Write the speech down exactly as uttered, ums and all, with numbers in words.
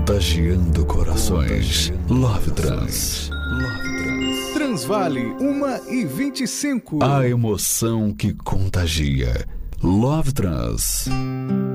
Contagiando corações. Love Trans. Love Trans. Transvale, uma e vinte e cinco. A emoção que contagia. Love Trans.